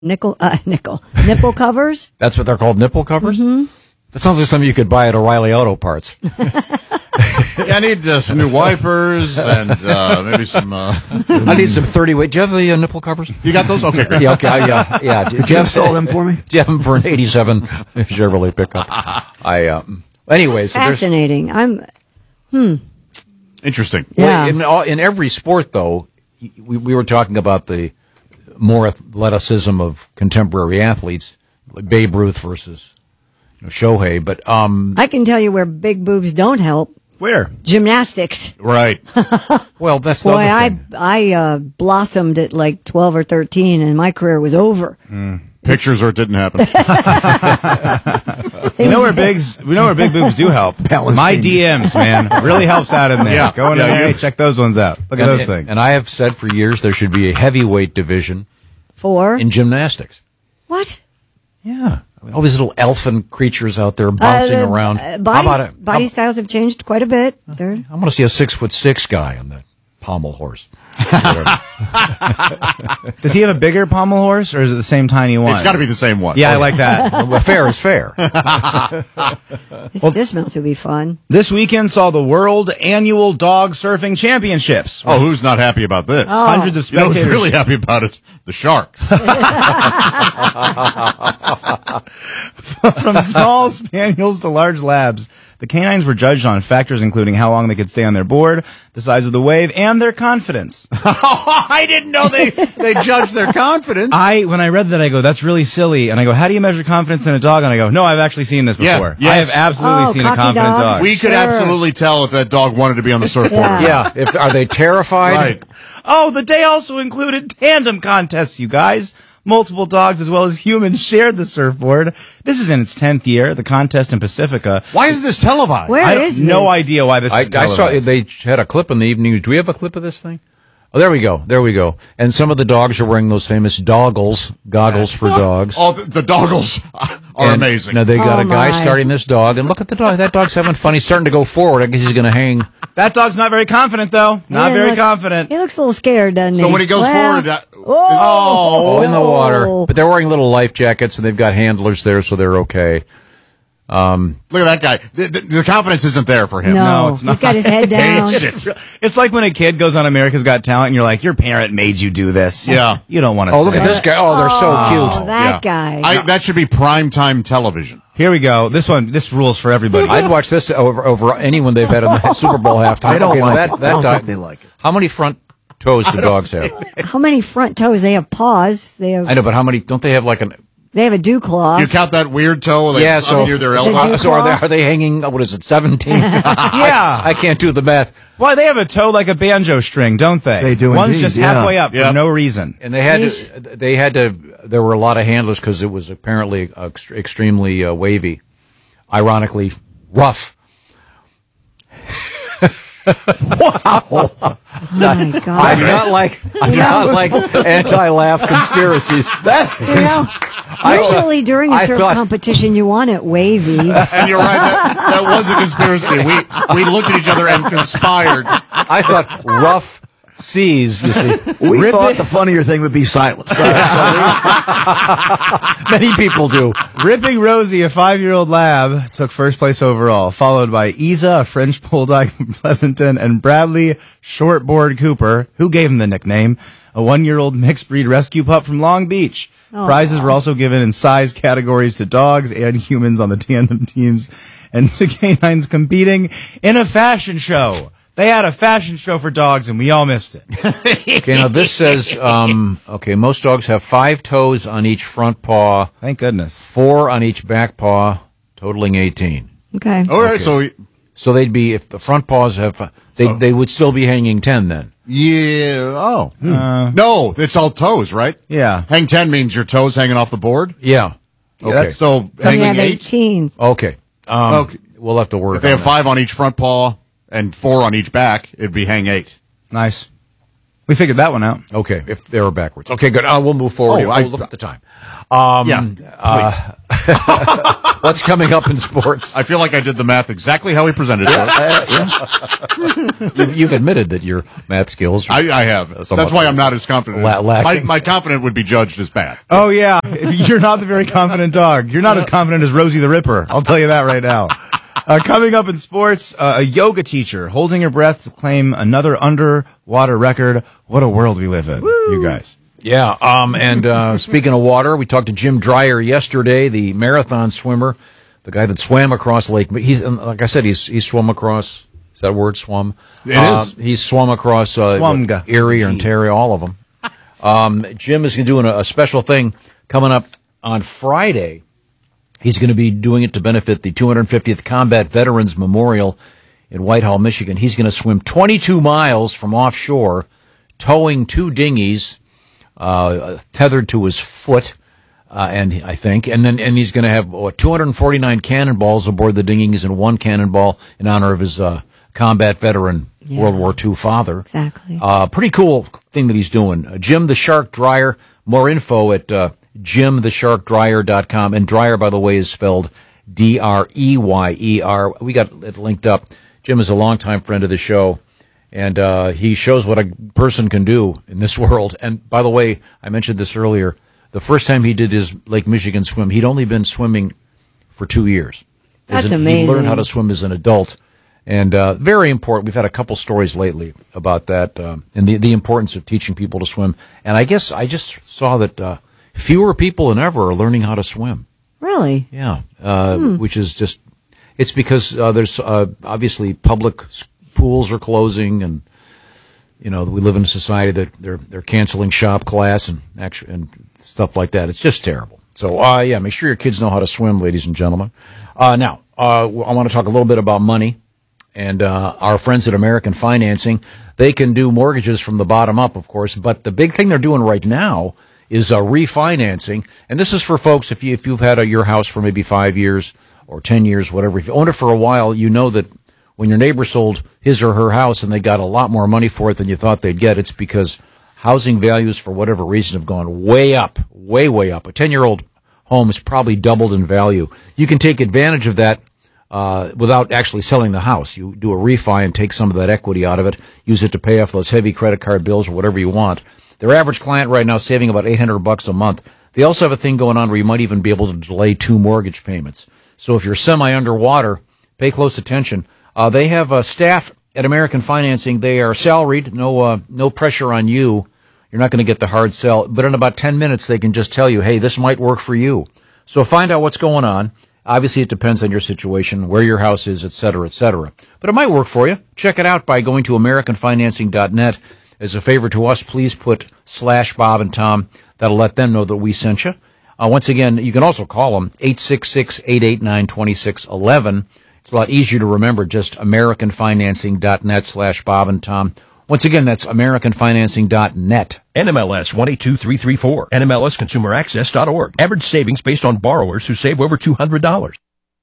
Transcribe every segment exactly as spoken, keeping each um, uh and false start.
Nickel, uh, nickel, nipple covers. That's what they're called, nipple covers? Mm-hmm. That sounds like something you could buy at O'Reilly Auto Parts. I need uh, some new wipers and uh, maybe some... Uh... I need some thirty weight. Do you have the uh, nipple covers? You got those? Okay, great. Yeah, okay. I, uh, yeah. Could you install them for me? Do you have them for an eighty-seven Chevrolet pickup? I, um, anyways. That's fascinating. I'm, hmm. Interesting. Yeah. Well, in, all, in every sport, though, we, we were talking about the more athleticism of contemporary athletes, like Babe Ruth versus you know, Shohei. But um, I can tell you where big boobs don't help. Where? Gymnastics. Right. Well, that's the Boy, other I thing. I uh, blossomed at like twelve or thirteen, and my career was over. Mm. Pictures or it didn't happen. You know where bigs, we know where big boobs do help. My D Ms, man, really helps out in there. Yeah. Go in Yeah, there, you- hey, check those ones out. Look at and, those things. And I have said for years there should be a heavyweight division For in gymnastics. what? Yeah. I mean, all these little elfin creatures out there bouncing Uh, around. uh, How body, about it? body How- styles have changed quite a bit. They're- I want to see a six foot six guy on the pommel horse. Does he have a bigger pommel horse, or is it the same tiny one? It's got to be the same one. Yeah, I like that. Well, fair is fair. This dismounts would be fun. This weekend saw the World Annual Dog Surfing Championships. Oh, who's not happy about this? Hundreds of You know who's spectators. really happy about it? The Sharks. From small spaniels to large labs, the canines were judged on factors including how long they could stay on their board, the size of the wave, and their confidence. I didn't know they, they judged their confidence. I, when I read that, I go, that's really silly. And I go, how do you measure confidence in a dog? And I go, no, I've actually seen this Yeah, before. yes. I have absolutely Oh, seen a cocky confident dogs. dog. we could Sure. absolutely tell if that dog wanted to be on the surfboard. Yeah. Yeah. If are they terrified? Right. Oh, the day also included tandem contests, you guys. Multiple dogs as well as humans shared the surfboard. This is in its tenth year, the contest in Pacifica. Why is this televised? Where I is have no this? idea why this I, is I saw televised. they had a clip in the evening. Do we have a clip of this thing? Oh, there we go. There we go. And some of the dogs are wearing those famous doggles, goggles for dogs. Oh, the, the doggles are And, amazing. Now they got Oh, a guy my. starting this dog, and look at the dog. That dog's having fun. He's starting to go forward. I guess he's going to hang. That dog's not very confident, though. Not He very look- confident. He looks a little scared, doesn't he? So when he goes Well, forward, uh, oh, Oh, in the water. But they're wearing little life jackets, and they've got handlers there, so they're okay. look at that guy. The, the, the confidence isn't there for him. no, No, it's he's not. got his head down. Hates it. It's like when a kid goes on America's Got Talent and you're like, your parent made you do this. Yeah. You don't want to Oh, say look at that. this guy. Oh, they're so Oh, cute. that Yeah. guy. I, that should be primetime television. Here we go. This one, this rules for everybody. I'd watch this over over anyone they've had in the Super Bowl halftime. They don't Okay, like that, it. that I don't dog- think they like it. How many front toes do dogs have? How many front toes? They have paws. They have. I know, but how many? Don't they have like an? They have a dew claw. You count that weird toe like, Yeah, up so near their Is it elbow. dew- so are they? Are they hanging? What is it? Seventeen? yeah. I can't do the math. Why, they have a toe like a banjo string, don't they? They do One's indeed, just yeah. halfway up Yeah. for no reason. And they had Yeesh. to, they had to, there were a lot of handlers because it was apparently ex- extremely uh, wavy, ironically rough. oh my God. I do not like, I do not like anti-laugh conspiracies. That You know, usually during a I surf thought- competition, you want it wavy. And you're right, that, that was a conspiracy. We we looked at each other and conspired. I thought rough seas, you see. We Rip thought it. the funnier thing would be silence. So- Many people do. Ripping Rosie, a five-year-old lab, took first place overall, followed by Isa, a French bulldog from Pleasanton, and Bradley Shortboard Cooper, who gave him the nickname, a one-year-old mixed breed rescue pup from Long Beach. Prizes were also given in size categories to dogs and humans on the tandem teams, and to canines competing in a fashion show. They had a fashion show for dogs, and we all missed it. Okay, now this says, um, okay, most dogs have five toes on each front paw, Thank goodness. four on each back paw, totaling eighteen. Okay. All right, so So they'd be, if the front paws have, they they would still be hanging ten then. yeah. Oh Uh, no, it's all toes, right? Yeah. Hang ten means your toes hanging off the board. Yeah. Okay. that's- So They hanging have eight. eighteen. okay. Um, Okay. We'll have to work If they on have that. five on each front paw and four on each back, it'd be hang eight. Nice. We figured that one out. Okay, if they were backwards. Okay, good. Uh, we'll move forward. Oh, Oh, I- look at the time. Um, Yeah, uh, what's coming up in sports? I feel like I did the math exactly how he presented it. You've, you've admitted that your math skills. Are, I, I have. Somewhat That's why I'm not as confident. la- as- my, lacking. my confident would be judged as bad. Oh, yeah. If you're not the very confident dog. You're not as confident as Rosie the Ripper. I'll tell you that right now. Uh, coming up in sports, uh, a yoga teacher holding her breath to claim another underwater record. What a world we live in, you guys. Yeah. Um. And uh, speaking of water, we talked to Jim Dreyer yesterday, the marathon swimmer, the guy that swam across Lake. He's like I said, he's he's swum across. Is that a word? Swum. It uh, is. He's swum across uh, Swumga. Erie or Ontario, all of them. Um. Jim is doing a, a special thing coming up on Friday. He's going to be doing it to benefit the two hundred fiftieth Combat Veterans Memorial in Whitehall, Michigan. He's going to swim twenty-two miles from offshore, towing two dinghies uh, tethered to his foot, uh, and I think, and then and he's going to have what, two hundred forty-nine cannonballs aboard the dinghies and one cannonball in honor of his uh, combat veteran Yeah. World War Two father. Exactly. Uh, pretty cool thing that he's doing. Uh, Jim the Shark Dreyer. More info at uh, jim the shark dreyer dot com. And Dreyer, by the way, is spelled D R E Y E R. We got it linked up. Jim is a longtime friend of the show, and uh, he shows what a person can do in this world. And by the way, I mentioned this earlier. The first time he did his Lake Michigan swim, he'd only been swimming for two years. As That's an- amazing. He learned how to swim as an adult. And uh, very important. We've had a couple stories lately about that um, and the, the importance of teaching people to swim. And I guess I just saw that uh, fewer people than ever are learning how to swim. Really? Yeah, uh, which is just, it's because uh, there's uh, obviously public s- pools are closing, and you know we live in a society that they're they're canceling shop class and actually and stuff like that. It's just terrible. So uh, yeah, make sure your kids know how to swim, ladies and gentlemen. Uh, now uh, I want to talk a little bit about money. And uh, our friends at American Financing, they can do mortgages from the bottom up, of course. But the big thing they're doing right now is uh, refinancing. And this is for folks, if, you, if you've had a, your house for maybe five years or ten years, whatever. If you owned it for a while, you know that when your neighbor sold his or her house and they got a lot more money for it than you thought they'd get, it's because housing values, for whatever reason, have gone way up, way, way up. A ten-year-old home has probably doubled in value. You can take advantage of that Uh, without actually selling the house. You do a refi and take some of that equity out of it, use it to pay off those heavy credit card bills or whatever you want. Their average client right now is saving about eight hundred bucks a month. They also have a thing going on where you might even be able to delay two mortgage payments. So if you're semi-underwater, pay close attention. Uh, they have uh, staff at American Financing. They are salaried, no uh, no pressure on you. You're not going to get the hard sell. But in about ten minutes, they can just tell you, hey, this might work for you. So find out what's going on. Obviously, it depends on your situation, where your house is, et cetera, et cetera. But it might work for you. Check it out by going to american financing dot net. As a favor to us, please put slash Bob and Tom. That'll let them know that we sent you. Uh, once again, you can also call them, eight six six, eight eight nine, two six one one. It's a lot easier to remember, just american financing dot net slash Bob and Tom. Once again, that's american financing dot net. N M L S one eight two three three four. N M L S consumer access dot org. Average savings based on borrowers who save over two hundred dollars.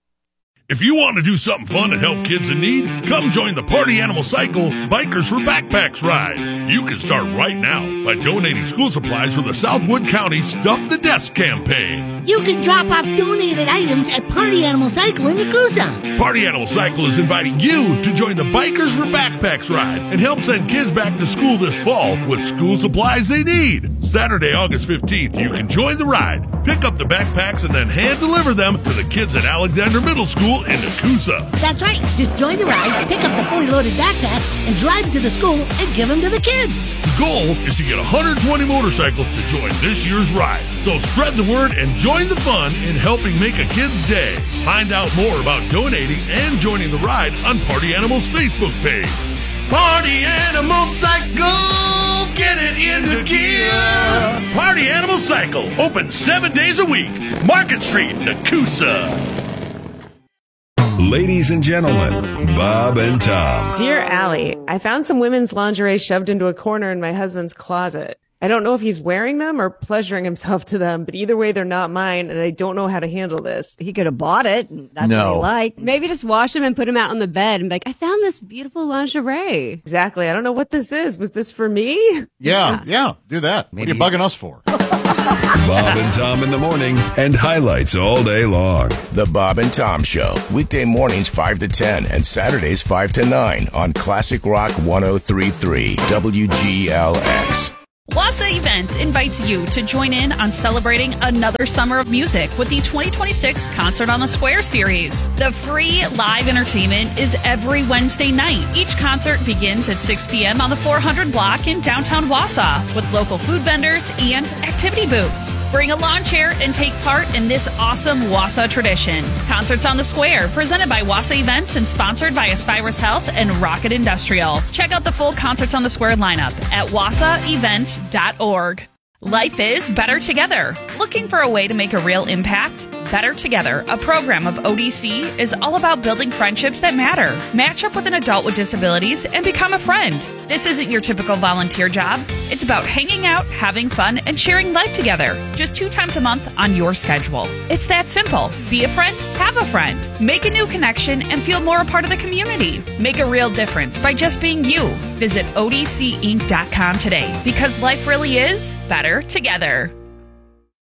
If you want to do something fun to help kids in need, come join the Party Animal Cycle Bikers for Backpacks ride. You can start right now by donating school supplies for the Southwood County Stuff the Desk campaign. You can drop off donated items at Party Animal Cycle in Yakuza. Party Animal Cycle is inviting you to join the Bikers for Backpacks ride and help send kids back to school this fall with school supplies they need. Saturday, August fifteenth, you can join the ride, pick up the backpacks, and then hand deliver them to the kids at Alexander Middle School in Yakuza. That's right. Just join the ride, pick up the fully loaded backpacks, and drive them to the school and give them to the kids. The goal is to get one hundred twenty motorcycles to join this year's ride. So spread the word and join the fun in helping make a kid's day. Find out more about donating and joining the ride on Party Animal's Facebook page. Party Animal Cycle, get it into gear. Party Animal Cycle, open seven days a week. Market Street, Nakusa. Ladies and gentlemen, Bob and Tom. Dear Allie, I found some women's lingerie shoved into a corner in my husband's closet. I I don't know if he's wearing them or pleasuring himself to them, but either way, they're not mine, and I don't know how to handle this. He could have bought it. And that's No. what he liked. Maybe just wash them and put them out on the bed and be like, I found this beautiful lingerie. Exactly. I don't know what this is. Was this for me? Yeah, yeah, do that. Maybe- What are you bugging us for? Bob and Tom in the morning and highlights all day long. The Bob and Tom Show, weekday mornings five to ten and Saturdays five to nine on Classic Rock one oh three point three W G L X. Wassa Events invites you to join in on celebrating another summer of music with the twenty twenty-six Concert on the Square series. The free live entertainment is every Wednesday night. Each concert begins at six p.m. on the four hundred block in downtown Wausau with local food vendors and activity booths. Bring a lawn chair and take part in this awesome Wausau tradition. Concerts on the Square, presented by Wassa Events and sponsored by Aspirus Health and Rocket Industrial. Check out the full Concerts on the Square lineup at wassa events dot org. Life is better together. Looking for a way to make a real impact? Better Together, a program of O D C, is all about building friendships that matter. Match up with an adult with disabilities and become a friend. This isn't your typical volunteer job. It's about hanging out, having fun, and sharing life together. Just two times a month on your schedule. It's that simple. Be a friend, have a friend. Make a new connection and feel more a part of the community. Make a real difference by just being you. Visit O D C inc dot com today because life really is better together.